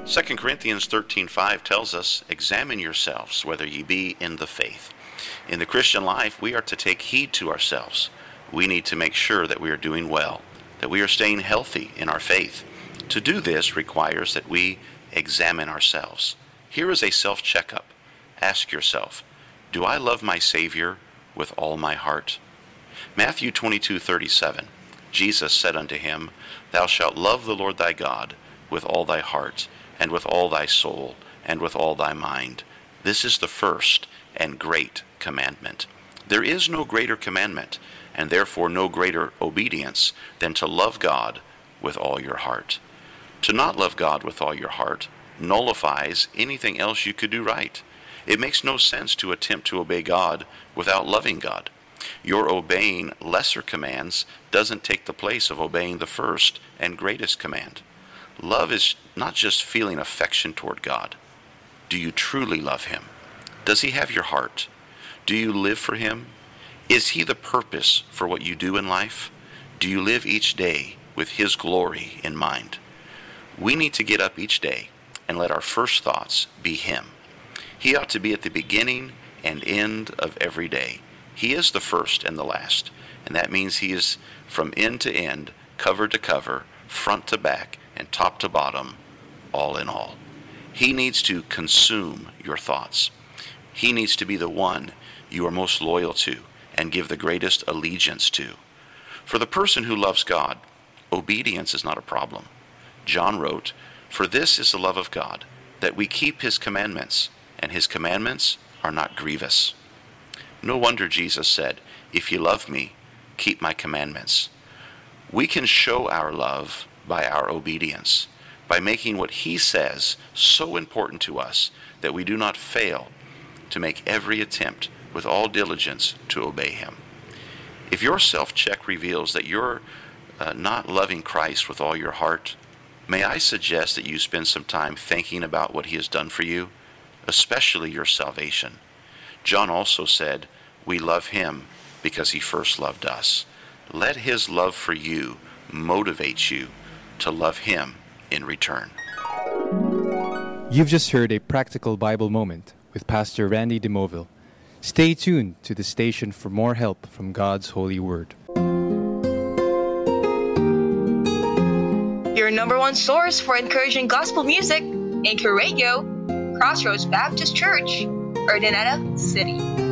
2 Corinthians 13:5 tells us, "Examine yourselves whether ye be in the faith." In the Christian life, we are to take heed to ourselves. We need to make sure that we are doing well, that we are staying healthy in our faith. To do this requires that we examine ourselves. Here is a self-checkup. Ask yourself, do I love my Savior with all my heart? Matthew 22:37, Jesus said unto him, "Thou shalt love the Lord thy God with all thy heart, and with all thy soul, and with all thy mind. This is the first and great commandment." There is no greater commandment, and therefore no greater obedience than to love God with all your heart. To not love God with all your heart nullifies anything else you could do right. It makes no sense to attempt to obey God without loving God. Your obeying lesser commands doesn't take the place of obeying the first and greatest command. Love is not just feeling affection toward God. Do you truly love Him? Does He have your heart? Do you live for Him? Is He the purpose for what you do in life? Do you live each day with His glory in mind? We need to get up each day and let our first thoughts be Him. He ought to be at the beginning and end of every day. He is the first and the last, and that means He is from end to end, cover to cover, front to back, and top to bottom, all in all. He needs to consume your thoughts. He needs to be the one you are most loyal to and give the greatest allegiance to. For the person who loves God, obedience is not a problem. John wrote, "For this is the love of God, that we keep His commandments, and His commandments are not grievous." No wonder Jesus said, "If you love me, keep my commandments." We can show our love by our obedience, by making what He says so important to us that we do not fail to make every attempt with all diligence to obey Him. If your self-check reveals that you're not loving Christ with all your heart, may I suggest that you spend some time thinking about what He has done for you, especially your salvation. John also said, "We love Him because He first loved us." Let His love for you motivate you to love Him in return. You've just heard a practical Bible moment with Pastor Randy DeMoville. Stay tuned to the station for more help from God's holy word. Your number one source for encouraging gospel music, Anchor Radio, Crossroads Baptist Church, Urdaneta City.